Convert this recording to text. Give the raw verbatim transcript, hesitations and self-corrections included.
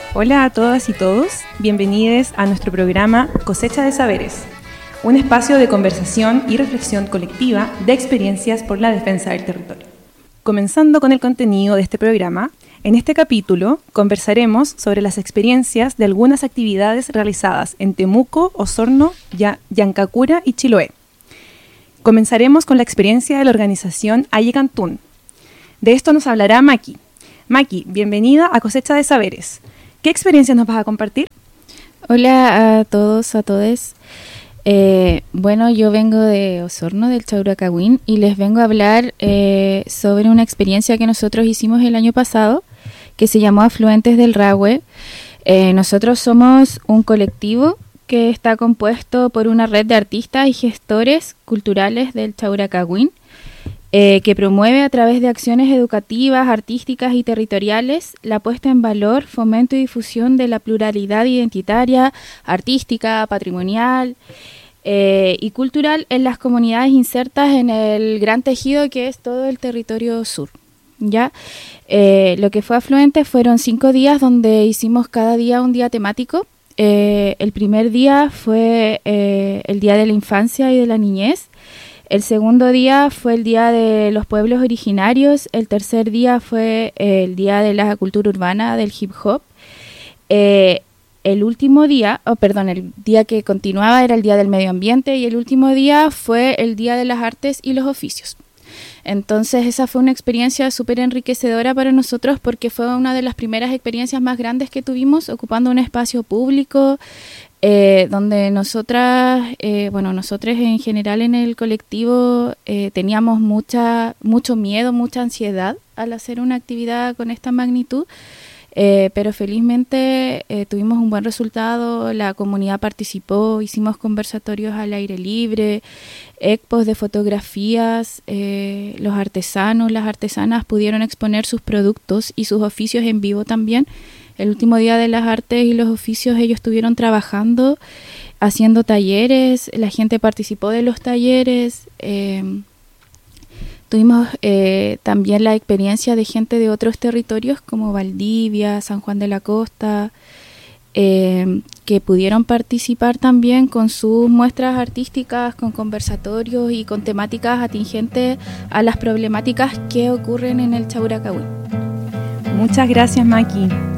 Hola a todas y todos, bienvenidos a nuestro programa Cosecha de Saberes, un espacio de conversación y reflexión colectiva de experiencias por la defensa del territorio. Comenzando con el contenido de este programa, en este capítulo conversaremos sobre las experiencias de algunas actividades realizadas en Temuco, Osorno, Yancacura y Chiloé. Comenzaremos con la experiencia de la organización Ayecantún. De esto nos hablará Maki. Maki, bienvenida a Cosecha de Saberes. ¿Qué experiencias nos vas a compartir? Hola a todos, a todes. Eh, bueno, yo vengo de Osorno, del Chauracagüín, y les vengo a hablar eh, sobre una experiencia que nosotros hicimos el año pasado, que se llamó Afluentes del Rahue. Eh, nosotros somos un colectivo que está compuesto por una red de artistas y gestores culturales del Chauracagüín, Eh, que promueve a través de acciones educativas, artísticas y territoriales la puesta en valor, fomento y difusión de la pluralidad identitaria, artística, patrimonial eh, y cultural en las comunidades insertas en el gran tejido que es todo el territorio sur. ¿Ya? Eh, lo que fue Afluentes fueron cinco días donde hicimos cada día un día temático. Eh, el primer día fue eh, el Día de la Infancia y de la Niñez. El segundo día fue el Día de los Pueblos Originarios. El tercer día fue eh, el Día de la Cultura Urbana, del Hip Hop. Eh, el último día, oh, perdón, el día que continuaba era el Día del Medio Ambiente y el último día fue el Día de las Artes y los Oficios. Entonces esa fue una experiencia súper enriquecedora para nosotros porque fue una de las primeras experiencias más grandes que tuvimos ocupando un espacio público, Eh, donde nosotras, eh, bueno, nosotros en general en el colectivo eh, teníamos mucha, mucho miedo, mucha ansiedad al hacer una actividad con esta magnitud, eh, pero felizmente eh, tuvimos un buen resultado, la comunidad participó, hicimos conversatorios al aire libre, expos de fotografías, eh, los artesanos, las artesanas pudieron exponer sus productos y sus oficios en vivo también. El último día de las artes y los oficios ellos estuvieron trabajando, haciendo talleres, la gente participó de los talleres. Eh, tuvimos eh, también la experiencia de gente de otros territorios como Valdivia, San Juan de la Costa, eh, que pudieron participar también con sus muestras artísticas, con conversatorios y con temáticas atingentes a las problemáticas que ocurren en el Chauracagüín. Muchas gracias, Maki.